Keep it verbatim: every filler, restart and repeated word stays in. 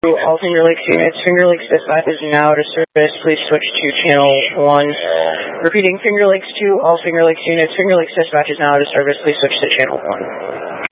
all Finger Lakes units. Finger Lakes dispatch is now out of service. Please switch to channel one. Repeating, Finger Lakes two, all Finger Lakes units. Finger Lakes dispatch is now out of service. Please switch to channel one.